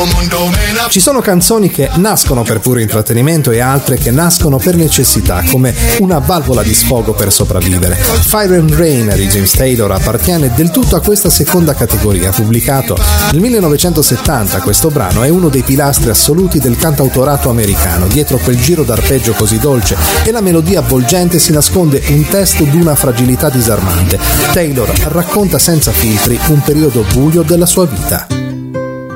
Ci sono canzoni che nascono per puro intrattenimento e altre che nascono per necessità, come una valvola di sfogo per sopravvivere. Fire and Rain di James Taylor appartiene del tutto a questa seconda categoria. Pubblicato nel 1970, questo brano è uno dei pilastri assoluti del cantautorato americano. Dietro quel giro d'arpeggio così dolce e la melodia avvolgente si nasconde un testo d'una fragilità disarmante. Taylor racconta senza filtri un periodo buio della sua vita.